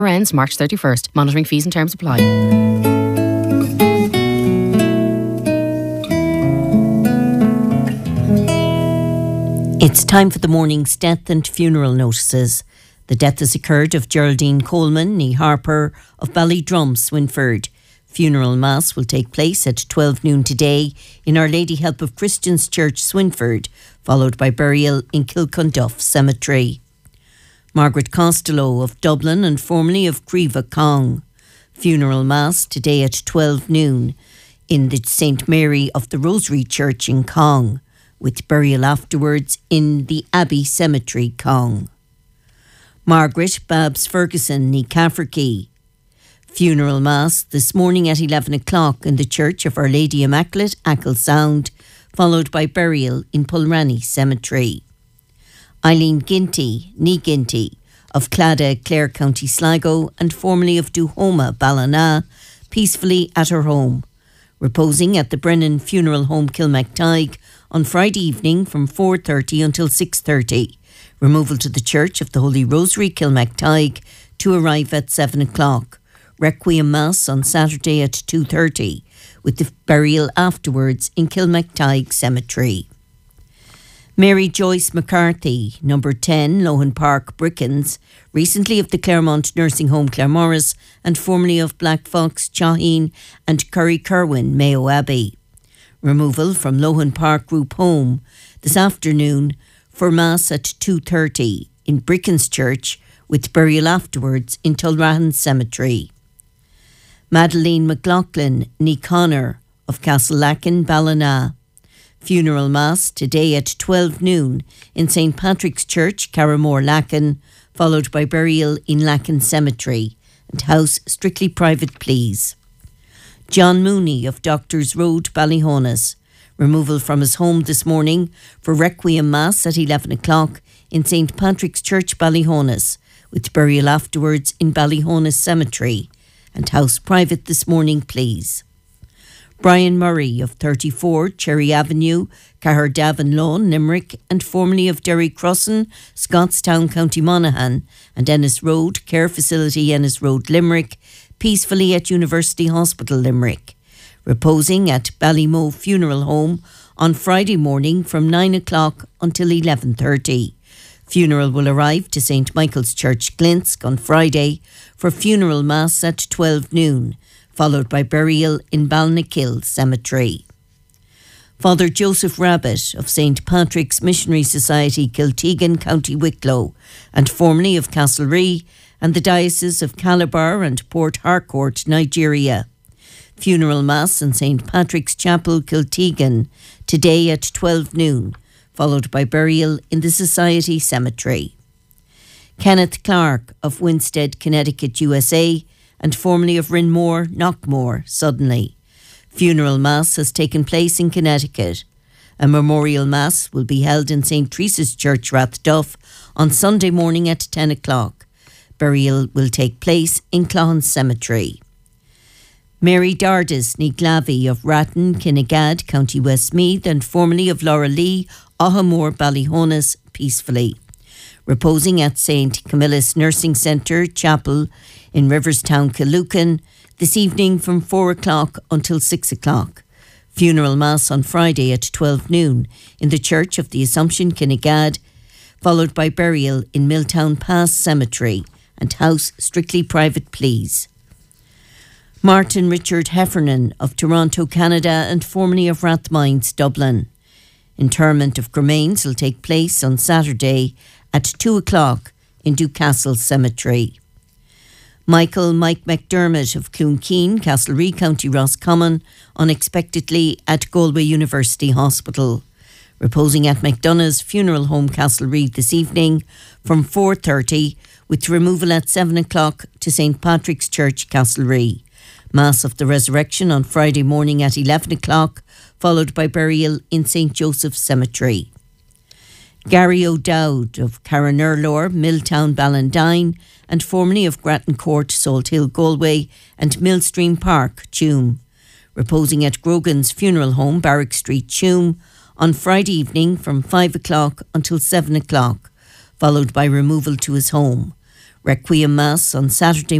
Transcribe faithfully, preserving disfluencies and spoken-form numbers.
ends March thirty-first. Monitoring fees and terms apply. It's time for the morning's death and funeral notices. The death has occurred of Geraldine Coleman, née Harper of Ballydrum, Swinford. Funeral mass will take place at twelve noon today in Our Lady Help of Christians Church, Swinford, followed by burial in Kilcunduff Cemetery. Margaret Costello of Dublin and formerly of Creva Cong. Funeral mass today at twelve noon in the Saint Mary of the Rosary Church in Cong, with burial afterwards in the Abbey Cemetery, Cong. Margaret Babs Ferguson, née Cafferkey. Funeral mass this morning at eleven o'clock in the Church of Our Lady Immaculate, Achill Sound, followed by burial in Pulranny Cemetery. Eileen Ginty, née Ginty, of Clada, Clare, County Sligo, and formerly of Duhoma, Ballina, peacefully at her home, reposing at the Brennan Funeral Home, Kilmactike, on Friday evening from four thirty until six thirty. Removal to the Church of the Holy Rosary, Kilmactike, to arrive at seven o'clock. Requiem Mass on Saturday at two thirty, with the burial afterwards in Kilmactike Cemetery. Mary Joyce McCarthy, number ten, Lohan Park, Brickens, recently of the Claremont Nursing Home, Claremorris, and formerly of Black Fox, Chaheen, and Curry Kerwin, Mayo Abbey. Removal from Lohan Park Group Home this afternoon for Mass at two thirty in Brickens Church, with burial afterwards in Tulrahan Cemetery. Madeleine McLaughlin, née Connor, of Castlelakin, Ballina. Funeral Mass today at twelve noon in Saint Patrick's Church, Carramore, Lacken, followed by burial in Lacken Cemetery, and house strictly private, please. John Mooney of Doctors Road, Ballyhonus. Removal from his home this morning for Requiem Mass at eleven o'clock in Saint Patrick's Church, Ballyhonus, with burial afterwards in Ballyhonus Cemetery, and house private this morning, please. Brian Murray of thirty-four Cherry Avenue, Caherdavin Lawn, Limerick, and formerly of Derry Crossan, Scottstown, County Monaghan, and Ennis Road, Care Facility, Ennis Road, Limerick, peacefully at University Hospital, Limerick. Reposing at Ballymoe Funeral Home on Friday morning from nine o'clock until eleven thirty. Funeral will arrive to Saint Michael's Church, Glinsk, on Friday for funeral mass at twelve noon, followed by burial in Balnakill Cemetery. Father Joseph Rabbit of Saint Patrick's Missionary Society, Kiltegan, County Wicklow, and formerly of Castlerea, and the Diocese of Calabar and Port Harcourt, Nigeria. Funeral Mass in Saint Patrick's Chapel, Kiltegan, today at twelve noon, followed by burial in the Society Cemetery. Kenneth Clark of Winstead, Connecticut, U S A, and formerly of Rinmore, Knockmore, Suddenly. Funeral Mass has taken place in Connecticut. A memorial Mass will be held in Saint Teresa's Church, Rathduff, on Sunday morning at ten o'clock. Burial will take place in Clohan Cemetery. Mary Dardis, née Glavey of Ratton, Kinnegad, County Westmeath, and formerly of Laura Lee, Ahamore, Ballyhonus, peacefully. Reposing at Saint Camillus Nursing Centre, Chapel, in Riverstown, Killucan, this evening from four o'clock until six o'clock. Funeral Mass on Friday at twelve noon in the Church of the Assumption, Kinnegad, followed by burial in Milltown Pass Cemetery, and house strictly private, please. Martin Richard Heffernan of Toronto, Canada, and formerly of Rathmines, Dublin. Interment of remains will take place on Saturday at two o'clock in Newcastle Cemetery. Michael Mike McDermott of Cloonkeen, Castlerea, County Roscommon, unexpectedly at Galway University Hospital. Reposing at McDonough's Funeral Home, Castlerea, this evening from four thirty, with removal at seven o'clock to Saint Patrick's Church, Castlerea. Mass of the Resurrection on Friday morning at eleven o'clock, followed by burial in Saint Joseph's Cemetery. Gary O'Dowd of Carranurlore, Milltown, Ballandine, and formerly of Grattan Court, Salt Hill, Galway, and Millstream Park, Tuam. Reposing at Grogan's Funeral Home, Barrack Street, Tuam, on Friday evening from five o'clock until seven o'clock, followed by removal to his home. Requiem Mass on Saturday